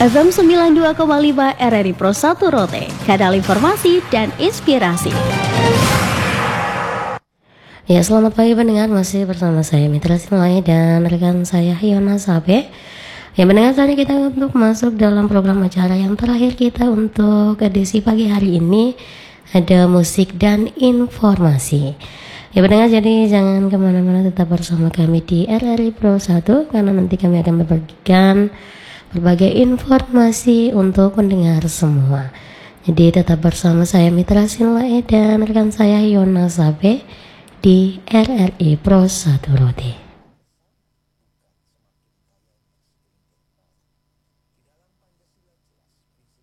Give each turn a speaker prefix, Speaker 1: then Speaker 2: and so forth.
Speaker 1: FM 92,5 RRI Pro 1 Rote, kanal informasi dan inspirasi.
Speaker 2: Ya, selamat pagi pendengar, masih bersama saya Mitra Sinlai dan rekan saya Yona Sabe. Ya, pendengar, saatnya kita untuk masuk dalam program acara yang terakhir kita untuk edisi pagi hari ini, ada musik dan informasi. Ya pendengar, jadi jangan kemana-mana, tetap bersama kami di RRI Pro 1, karena nanti kami akan membagikan berbagai informasi untuk pendengar semua. Jadi tetap bersama saya Mitra Sinlai dan rekan saya Yona Sabe di RRI Pro 1 Rote.